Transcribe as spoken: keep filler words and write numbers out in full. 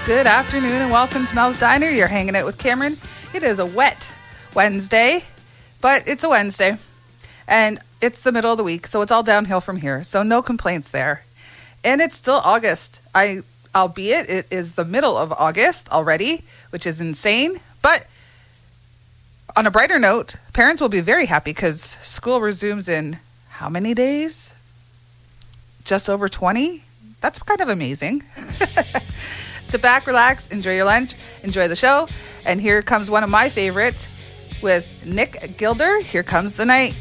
Good afternoon and welcome to Mel's Diner. You're hanging out with Cameron. It is a wet Wednesday, but it's a Wednesday. And it's the middle of the week, so it's all downhill from here. So no complaints there. And it's still August. I, albeit it is the middle of August already, which is insane. But on a brighter note, parents will be very happy because school resumes in how many days? Just over twenty? That's kind of amazing. Sit back, relax, enjoy your lunch, enjoy the show. And here comes one of my favorites with Nick Gilder. Here Comes the Night.